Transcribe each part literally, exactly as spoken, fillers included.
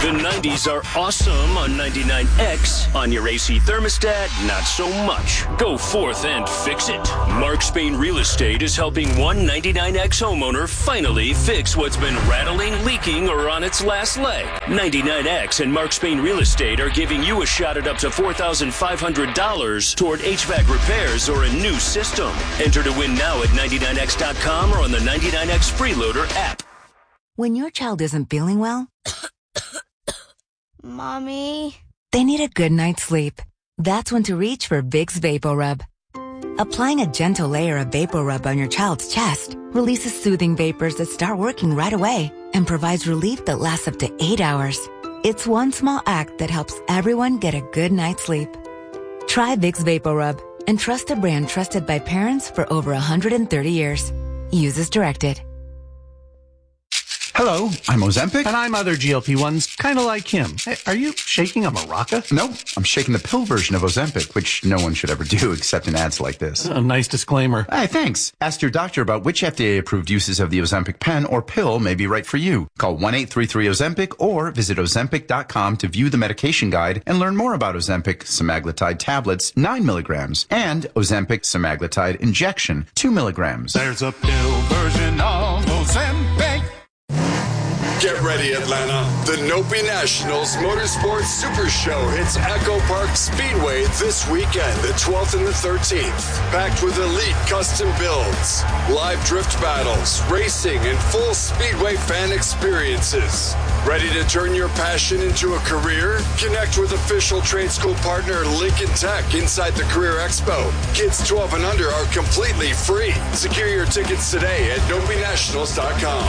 The nineties are awesome on ninety-nine X. On your A C thermostat, not so much. Go forth and fix it. Mark Spain Real Estate is helping one ninety-nine X homeowner finally fix what's been rattling, leaking, or on its last leg. ninety-nine X and Mark Spain Real Estate are giving you a shot at up to four thousand five hundred dollars toward H V A C repairs or a new system. Enter to win now at ninety-nine X dot com or on the ninety-nine X Freeloader app. When your child isn't feeling well, Mommy? they need a good night's sleep. That's when to reach for Vicks VapoRub. Applying a gentle layer of VapoRub on your child's chest releases soothing vapors that start working right away and provides relief that lasts up to eight hours. It's one small act that helps everyone get a good night's sleep. Try Vicks VapoRub and trust a brand trusted by parents for over one hundred thirty years. Use as directed. Hello, I'm Ozempic. And I'm other G L P ones, kind of like him. Hey, are you shaking a maraca? No, I'm shaking the pill version of Ozempic, which no one should ever do except in ads like this. A nice disclaimer. Hey, thanks. Ask your doctor about which F D A-approved uses of the Ozempic pen or pill may be right for you. Call one eight three three Ozempic or visit Ozempic dot com to view the medication guide and learn more about Ozempic semaglutide tablets, nine milligrams, and Ozempic semaglutide injection, two milligrams. There's a pill version of Ozempic. Get ready, Atlanta. The Nopi Nationals Motorsports Super Show hits Echo Park Speedway this weekend, the twelfth and the thirteenth. Packed with elite custom builds, live drift battles, racing, and full Speedway fan experiences. Ready to turn your passion into a career? Connect with official trade school partner Lincoln Tech inside the Career Expo. Kids twelve and under are completely free. Secure your tickets today at Nopi Nationals dot com.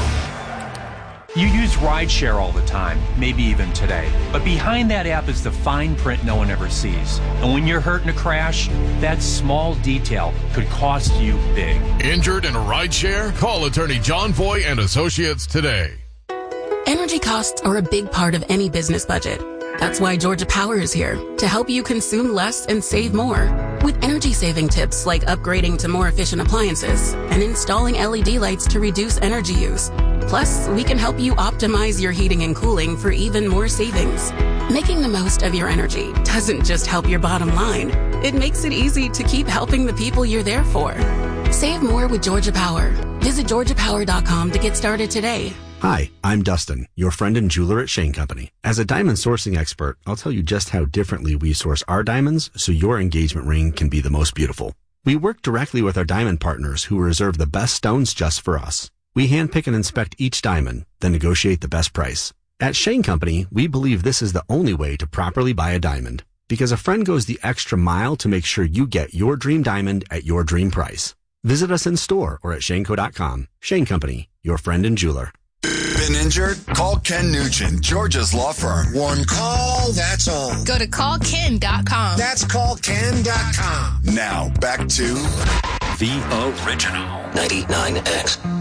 You use rideshare all the time, maybe even today. But behind that app is the fine print no one ever sees. And when you're hurt in a crash, that small detail could cost you big. Injured in a rideshare? Call attorney John Foy and Associates today. Energy costs are a big part of any business budget. That's why Georgia Power is here to help you consume less and save more. With energy-saving tips like upgrading to more efficient appliances and installing L E D lights to reduce energy use. Plus, we can help you optimize your heating and cooling for even more savings. Making the most of your energy doesn't just help your bottom line. It makes it easy to keep helping the people you're there for. Save more with Georgia Power. Visit Georgia Power dot com to get started today. Hi, I'm Dustin, your friend and jeweler at Shane Company. As a diamond sourcing expert, I'll tell you just how differently we source our diamonds so your engagement ring can be the most beautiful. We work directly with our diamond partners who reserve the best stones just for us. We handpick and inspect each diamond, then negotiate the best price. At Shane Company, we believe this is the only way to properly buy a diamond, because a friend goes the extra mile to make sure you get your dream diamond at your dream price. Visit us in store or at Shane Co dot com. Shane Company, your friend and jeweler. Been injured? Call Ken Nugent, Georgia's law firm. One call, that's all. Go to call ken dot com. That's call ken dot com. Now, back to the original ninety-nine X.